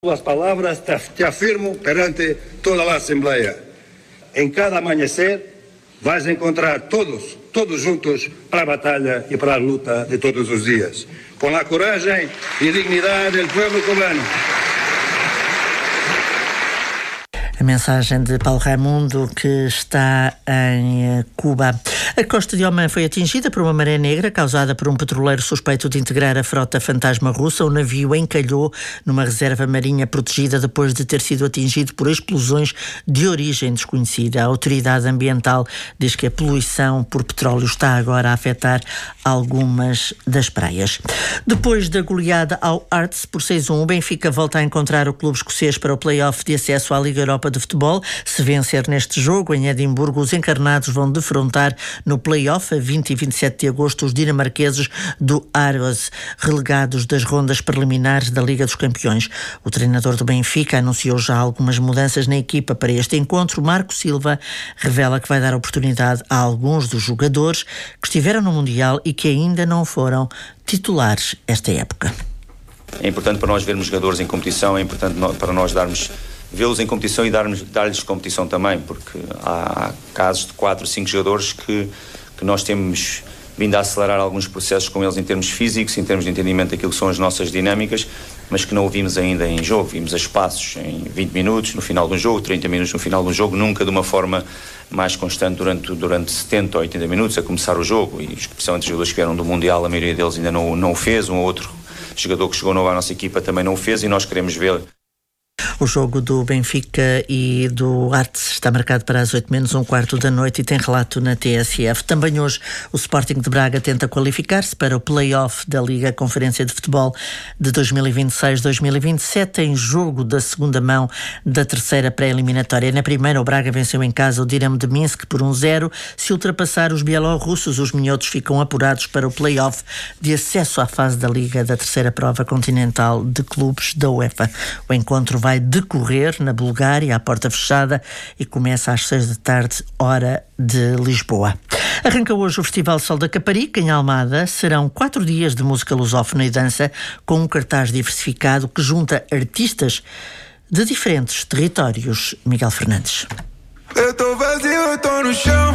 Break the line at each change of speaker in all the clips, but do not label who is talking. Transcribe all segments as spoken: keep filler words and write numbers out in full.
As palavras te afirmo perante toda a Assembleia. Em cada amanhecer vais encontrar todos, todos juntos para a batalha e para a luta de todos os dias. Com a coragem e dignidade do povo cubano.
A mensagem de Paulo Raimundo, que está em Cuba. A Costa de Omã foi atingida por uma maré negra causada por um petroleiro suspeito de integrar a frota fantasma russa. O navio encalhou numa reserva marinha protegida depois de ter sido atingido por explosões de origem desconhecida. A autoridade ambiental diz que a poluição por petróleo está agora a afetar algumas das praias. Depois da goleada ao Hearts por seis a um, o Benfica volta a encontrar o clube escocês para o play-off de acesso à Liga Europa de Futebol. Se vencer neste jogo em Edimburgo, os encarnados vão defrontar no play-off a vinte e vinte e sete de agosto os dinamarqueses do Aarhus, relegados das rondas preliminares da Liga dos Campeões. O treinador do Benfica anunciou já algumas mudanças na equipa para este encontro. Marco Silva revela que vai dar oportunidade a alguns dos jogadores que estiveram no Mundial e que ainda não foram titulares esta época.
É importante para nós vermos jogadores em competição, é importante para nós darmos vê-los em competição e darmos, dar-lhes competição também, porque há casos de quatro, cinco jogadores que, que nós temos vindo a acelerar alguns processos com eles em termos físicos, em termos de entendimento daquilo que são as nossas dinâmicas, mas que não o vimos ainda em jogo. Vimos a espaços em vinte minutos no final de um jogo, trinta minutos no final de um jogo, nunca de uma forma mais constante durante, durante setenta ou oitenta minutos a começar o jogo, e especialmente os jogadores que vieram do Mundial, a maioria deles ainda não, não o fez, um ou outro jogador que chegou novo à nossa equipa também não o fez, e nós queremos ver.
O jogo do Benfica e do Hearts está marcado para as oito menos um quarto da noite e tem relato na T S F. Também hoje o Sporting de Braga tenta qualificar-se para o play-off da Liga Conferência de Futebol de dois mil e vinte e seis a dois mil e vinte e sete, em jogo da segunda mão da terceira pré-eliminatória. Na primeira, o Braga venceu em casa o Dinamo de Minsk por um zero. Se ultrapassar os bielorrussos, os minhotos ficam apurados para o play-off de acesso à fase da Liga da terceira prova continental de clubes da UEFA. O encontro vai decorrer na Bulgária, à porta fechada, e começa às seis da tarde, hora de Lisboa. Arranca hoje o Festival Sol da Caparica, em Almada. Serão quatro dias de música lusófona e dança, com um cartaz diversificado que junta artistas de diferentes territórios. Miguel Fernandes.
Eu tô vazio, eu tô no chão.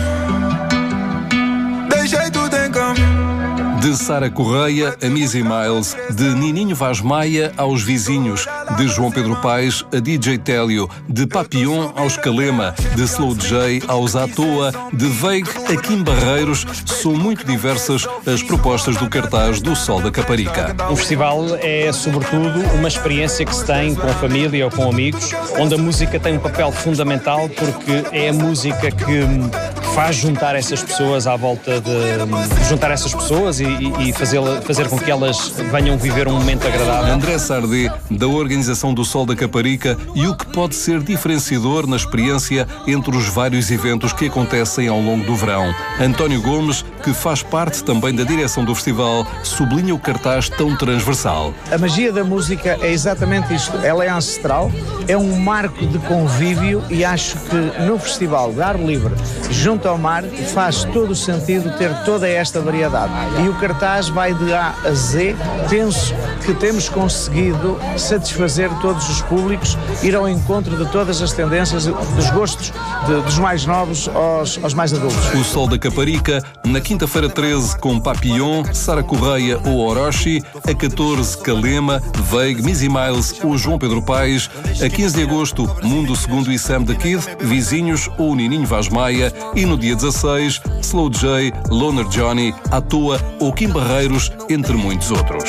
Deixei tudo em campo.
De Sara Correia a Missy Miles, de Nininho Vaz Maia aos Vizinhos, de João Pedro Paes a D J Télio, de Papillon aos Calema, de Slow J aos À Toa, de Veig a Kim Barreiros. São muito diversas as propostas do cartaz do Sol da Caparica.
O festival é, sobretudo, uma experiência que se tem com a família ou com amigos, onde a música tem um papel fundamental, porque é a música que faz juntar essas pessoas à volta de... juntar essas pessoas e e fazer, fazer com que elas venham viver um momento agradável.
André Sardé, da organização do Sol da Caparica, e o que pode ser diferenciador na experiência entre os vários eventos que acontecem ao longo do verão. António Gomes, que faz parte também da direção do festival, sublinha o cartaz tão transversal.
A magia da música é exatamente isto. Ela é ancestral, é um marco de convívio, e acho que no festival de ar livre, junto ao mar, faz todo o sentido ter toda esta variedade. E o cartaz vai de A a Z. Penso que temos conseguido satisfazer todos os públicos, ir ao encontro de todas as tendências, dos gostos de, dos mais novos aos, aos mais adultos.
O Sol da Caparica, na quinta-feira treze, com Papillon, Sara Correia ou Orochi, a catorze, Calema, Veig, Missy Miles ou João Pedro Paes, a quinze de agosto, Mundo Segundo e Sam the Kid, Vizinhos ou Nininho Vaz Maia, e no dia dezasseis, Slow J, Loner Johnny, À Toa ou Kim Barreiros, entre muitos outros.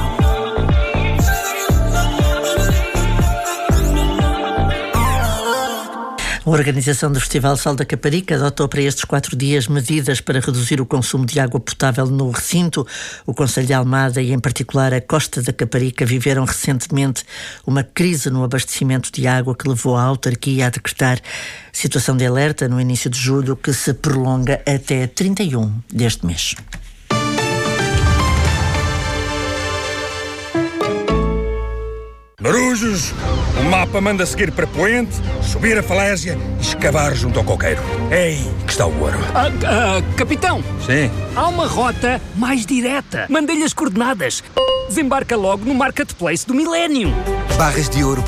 A organização do Festival Sol da Caparica adotou para estes quatro dias medidas para reduzir o consumo de água potável no recinto. O Concelho de Almada e, em particular, a Costa da Caparica viveram recentemente uma crise no abastecimento de água que levou a autarquia a decretar situação de alerta no início de julho, que se prolonga até trinta e um deste mês.
Marujos, o mapa manda seguir para Poente, subir a falésia e escavar junto ao coqueiro. Ei, que está o ouro.
Ah, ah, capitão!
Sim?
Há uma rota mais direta. Mandei-lhe as coordenadas. desembarca logo no Marketplace do Milénio.
Barras de ouro